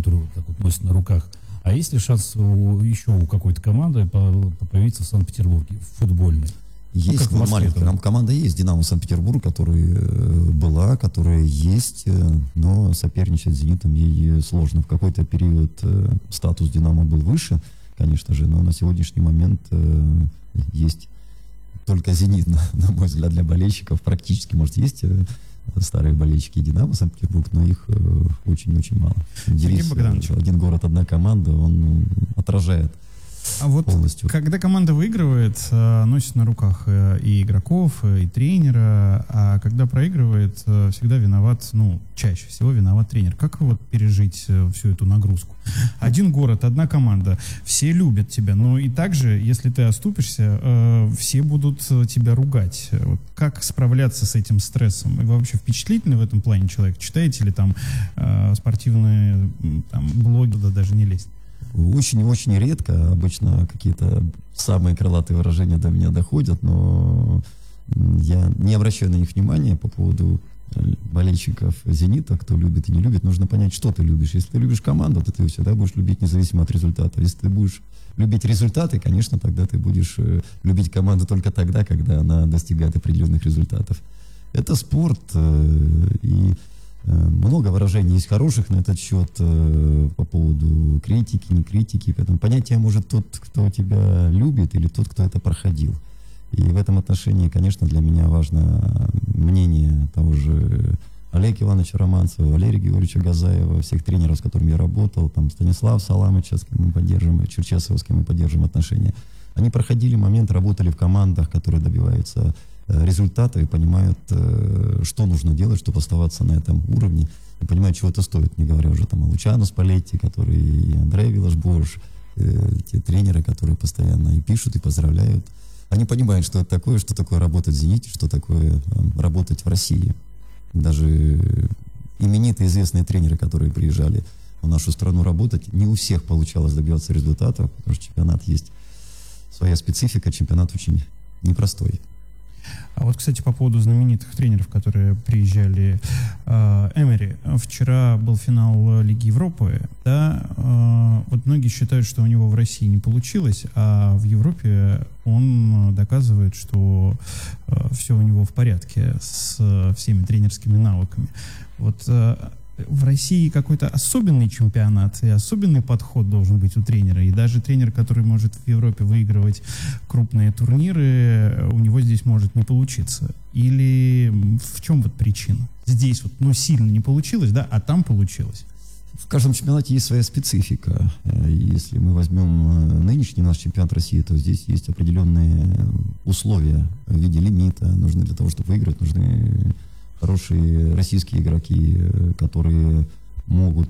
которые так вот носят на руках. А есть ли шанс еще у какой-то команды появиться в Санкт-Петербурге, футбольной? Есть, маленькая команда есть, «Динамо Санкт-Петербург», которая есть, но соперничать с «Зенитом» ей сложно. В какой-то период статус «Динамо» был выше, конечно же, но на сегодняшний момент есть только «Зенит», на мой взгляд, для болельщиков. Практически, может, есть старые болельщики «Динамо Санкт-Петербург», но их очень-очень мало. Девиз «Один город, одна команда», он отражает полностью. Когда команда выигрывает, носит на руках и игроков, и тренера, а когда проигрывает, всегда виноват, чаще всего виноват тренер. Как вот пережить всю эту нагрузку? Один город, одна команда, все любят тебя, но и также, если ты оступишься, все будут тебя ругать. Вот как справляться с этим стрессом? И вы вообще впечатлительный в этом плане человек? Читаете ли там спортивные блоги, да даже не лезть? Очень-очень редко, обычно какие-то самые крылатые выражения до меня доходят, но я не обращаю на них внимания по поводу болельщиков «Зенита», кто любит и не любит. Нужно понять, что ты любишь. Если ты любишь команду, то ты всегда будешь любить независимо от результата. Если ты будешь любить результаты, конечно, тогда ты будешь любить команду только тогда, когда она достигает определенных результатов. Это спорт, и много выражений есть хороших на этот счет по поводу критики, не критики. Поэтому понятие может тот, кто тебя любит, или тот, кто это проходил. И в этом отношении, конечно, для меня важно мнение того же Олега Ивановича Романцева, Валерия Георгиевича Газаева, всех тренеров, с которыми я работал, там Станислав Саламыча, с кем мы поддерживаем, Черчесова, с кем мы поддерживаем отношения. Они проходили момент, работали в командах, которые добиваются результата и понимают, что нужно делать, чтобы оставаться на этом уровне, и понимают, чего это стоит, не говоря уже там о Лучано Спалетти, который и Андрей Виллаш-Бош, те тренеры, которые постоянно и пишут, и поздравляют. Они понимают, что это такое, что такое работать в «Зените», что такое работать в России. Даже именитые известные тренеры, которые приезжали в нашу страну работать, не у всех получалось добиваться результатов, потому что чемпионат есть своя специфика, чемпионат очень непростой. А вот, кстати, по поводу знаменитых тренеров, которые приезжали, Эмери, вчера был финал Лиги Европы, да, вот многие считают, что у него в России не получилось, а в Европе он доказывает, что все у него в порядке с всеми тренерскими навыками. Вот в России какой-то особенный чемпионат и особенный подход должен быть у тренера. И даже тренер, который может в Европе выигрывать крупные турниры, у него здесь может не получиться. Или в чем вот причина? Здесь вот, сильно не получилось, да, а там получилось. В каждом чемпионате есть своя специфика. Если мы возьмем нынешний наш чемпионат России, то здесь есть определенные условия в виде лимита. Нужны для того, чтобы выиграть, нужны хорошие российские игроки, которые могут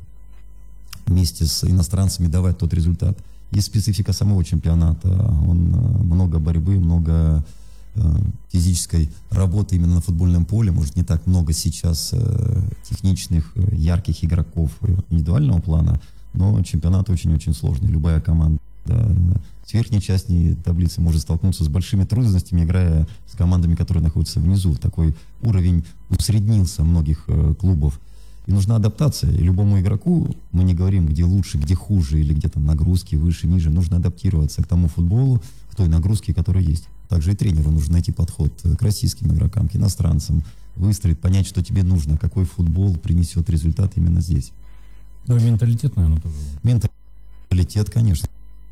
вместе с иностранцами давать тот результат. Есть специфика самого чемпионата. Много борьбы, много физической работы именно на футбольном поле. Может, не так много сейчас техничных, ярких игроков индивидуального плана, но чемпионат очень-очень сложный. Любая команда с верхней части таблицы может столкнуться с большими трудностями, играя с командами, которые находятся внизу. Такой уровень усреднился многих клубов. И нужна адаптация. И любому игроку, мы не говорим, где лучше, где хуже, или где там нагрузки выше, ниже. Нужно адаптироваться к тому футболу, к той нагрузке, которая есть. Также и тренеру нужно найти подход к российским игрокам, к иностранцам, выстроить, понять, что тебе нужно, какой футбол принесет результат именно здесь. Да, менталитет, наверное, тоже. Менталитет, конечно,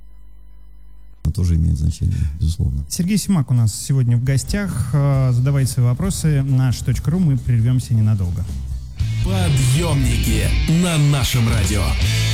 тоже имеет значение, безусловно. Сергей Симак у нас сегодня в гостях. Задавайте свои вопросы на nаш.ru, мы прервемся ненадолго. Подъемники на нашем радио.